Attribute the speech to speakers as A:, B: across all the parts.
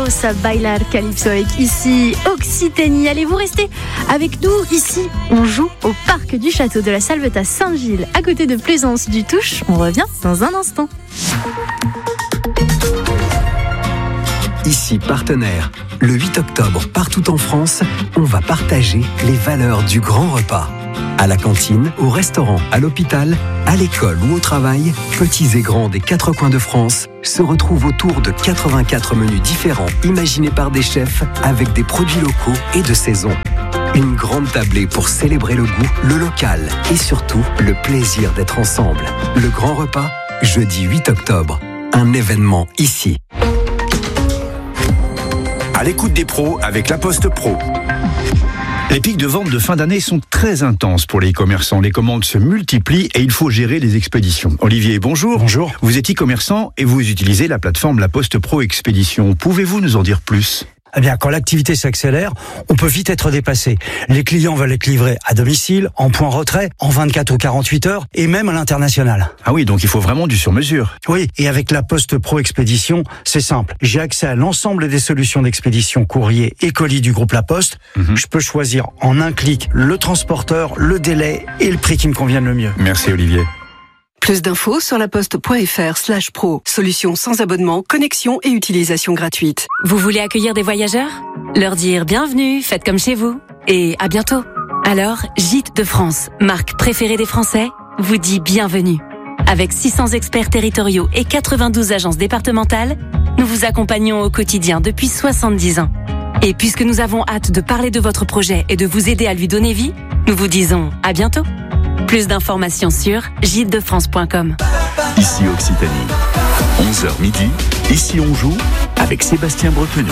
A: Vamos a bailar calypso avec ici Occitanie. Allez, vous restez avec nous ici. On joue au parc du château de la Salvetat Saint-Gilles, à côté de Plaisance du Touche. On revient dans un instant.
B: Ici partenaire. Le 8 octobre, partout en France, on va partager les valeurs du grand repas. À la cantine, au restaurant, à l'hôpital, à l'école ou au travail, petits et grands des 4 coins de France se retrouvent autour de 84 menus différents imaginés par des chefs avec des produits locaux et de saison. Une grande tablée pour célébrer le goût, le local et surtout le plaisir d'être ensemble. Le grand repas, jeudi 8 octobre. Un événement ici.
C: À l'écoute des pros avec La Poste Pro. Les pics de vente de fin d'année sont très intenses pour les e-commerçants. Les commandes se multiplient et il faut gérer les expéditions. Olivier, bonjour.
D: Bonjour.
C: Vous êtes e-commerçant et vous utilisez la plateforme La Poste Pro Expédition. Pouvez-vous nous en dire plus ?
D: Eh bien, quand l'activité s'accélère, on peut vite être dépassé. Les clients veulent être livrés à domicile, en point retrait, en 24 ou 48 heures, et même à l'international.
C: Ah oui, donc il faut vraiment du sur-mesure.
D: Oui, et avec la Poste Pro Expédition, c'est simple. J'ai accès à l'ensemble des solutions d'expédition courrier et colis du groupe La Poste. Je peux choisir en un clic le transporteur, le délai et le prix qui me convienne le mieux.
C: Merci Olivier.
E: Plus d'infos sur laposte.fr/pro. Solution sans abonnement, connexion et utilisation gratuite.
F: Vous voulez accueillir des voyageurs ? Leur dire bienvenue, faites comme chez vous. Et à bientôt. Alors, Gîtes de France, marque préférée des Français, vous dit bienvenue. Avec 600 experts territoriaux et 92 agences départementales, nous vous accompagnons au quotidien depuis 70 ans. Et puisque nous avons hâte de parler de votre projet et de vous aider à lui donner vie, nous vous disons à bientôt. Plus d'informations sur gîtesdefrance.com.
G: Ici Occitanie, 11h midi, ici on joue avec Sébastien Bretonneau.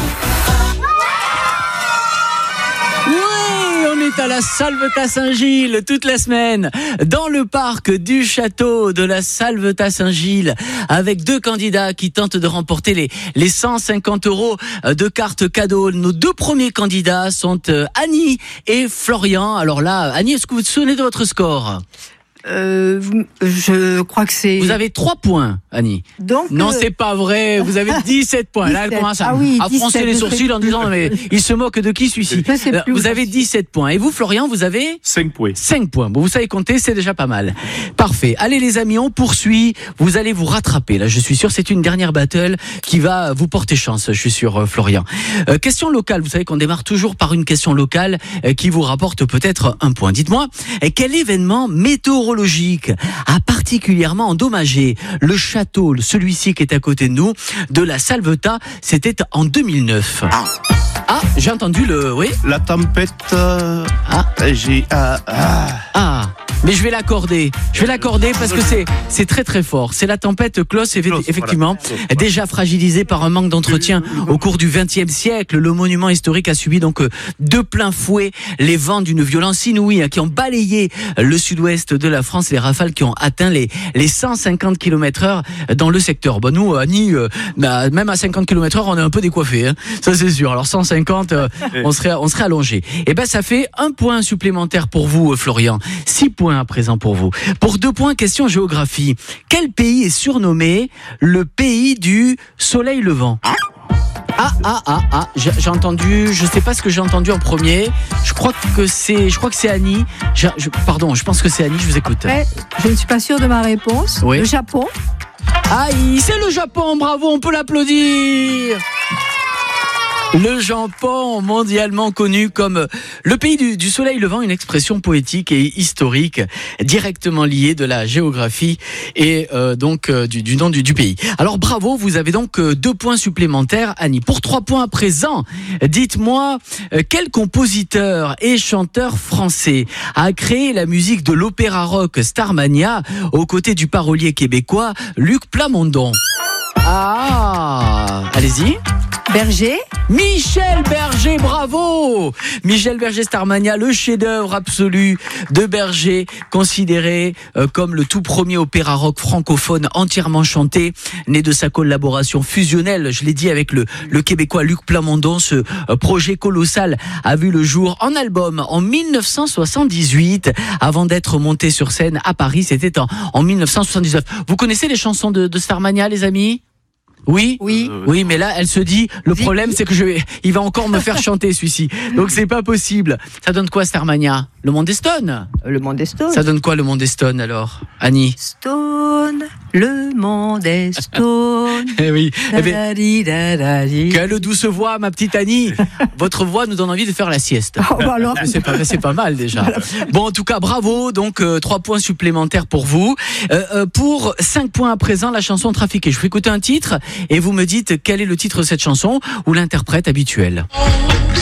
H: On est à la Salvetat Saint-Gilles toute la semaine, dans le parc du château de la Salvetat Saint-Gilles, avec 2 candidats qui tentent de remporter les 150 € de carte cadeau. Nos 2 premiers candidats sont Annie et Florian. Alors là, Annie, est-ce que vous vous souvenez de votre score ?
I: Je crois que c'est...
H: Vous avez 3 points, Annie.
I: Donc,
H: non, c'est pas vrai. Vous avez 17 points. 17. Là, elle commence à froncer les sourcils en disant mais il se moque de qui celui-ci. Vous avez 17 points. Et vous, Florian, vous avez
G: 5 points.
H: 5 points. Bon, vous savez compter, c'est déjà pas mal. Parfait. Allez les amis, on poursuit. Vous allez vous rattraper. Là, je suis sûr, c'est une dernière battle qui va vous porter chance. Je suis sûr, Florian. Question locale. Vous savez qu'on démarre toujours par une question locale qui vous rapporte peut-être un point. Dites-moi, quel événement météorologique a particulièrement endommagé le château, celui-ci qui est à côté de nous, de la Salvetat? C'était en 2009. Ah, j'ai entendu oui.
G: La tempête.
H: Mais je vais l'accorder. Parce que c'est très très fort. C'est la tempête Klaus, effectivement, voilà. Déjà fragilisée par un manque d'entretien au cours du XXe siècle. Le monument historique a subi donc de plein fouet les vents d'une violence inouïe qui ont balayé le sud-ouest de la France. Les rafales qui ont atteint les 150 km/h dans le secteur. Bon, nous, Annie, même à 50 km/h, on est un peu décoiffés. Hein. Ça, c'est sûr. Alors 150, on serait allongé. Et ça fait 1 point supplémentaire pour vous, Florian. 6 points à présent pour vous. Pour 2 points, question géographie. Quel pays est surnommé le pays du soleil levant ? J'ai entendu, je sais pas ce que j'ai entendu en premier. Je crois que c'est Annie. Je pense que c'est Annie, je vous écoute.
I: Après, je ne suis pas sûre de ma réponse.
H: Oui.
I: Le Japon.
H: Aïe, c'est le Japon, bravo, on peut l'applaudir. Le Japon, mondialement connu comme le pays du soleil levant, une expression poétique et historique directement liée de la géographie et du nom du pays. Alors bravo, vous avez donc 2 points supplémentaires, Annie. Pour 3 points à présent, dites-moi quel compositeur et chanteur français a créé la musique de l'opéra rock Starmania aux côtés du parolier québécois Luc Plamondon? Allez-y.
I: Berger.
H: Michel Berger, bravo! Michel Berger, Starmania, le chef-d'œuvre absolu de Berger, considéré comme le tout premier opéra rock francophone entièrement chanté, né de sa collaboration fusionnelle, je l'ai dit, avec le Québécois Luc Plamondon. Ce projet colossal a vu le jour en album en 1978, avant d'être monté sur scène à Paris. C'était en 1979. Vous connaissez les chansons de Starmania, les amis ? Oui,
I: Oui.
H: oui, mais là, elle se dit, le problème, c'est que il va encore me faire chanter celui-ci. Donc, c'est pas possible. Ça donne quoi, Starmania? Le Monde des Stones?
I: Le monde est stone.
H: Ça donne quoi, le Monde des Stones, alors, Annie?
I: Stone, le monde est stone.
H: Eh oui. Eh ben,
I: Da-di-da-da-di.
H: quelle douce voix, ma petite Annie. Votre voix nous donne envie de faire la sieste.
I: Oh, bah alors.
H: Mais c'est pas mal déjà. Bon, en tout cas, bravo. Donc, 3 points supplémentaires pour vous. Pour 5 points à présent, la chanson Trafiquée. Je vais écouter un titre et vous me dites quel est le titre de cette chanson ou l'interprète habituel.